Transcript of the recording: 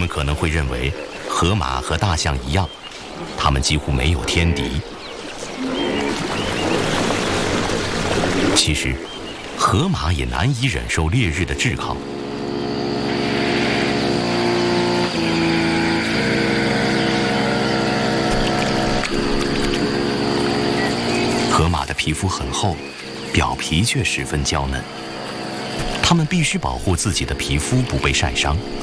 们可能会认为，河马和大象一样，它们几乎没有天敌。其实，河马也难以忍受烈日的炙烤。河马的皮肤很厚，表皮却十分娇嫩。它们必须保护自己的皮肤不被晒伤。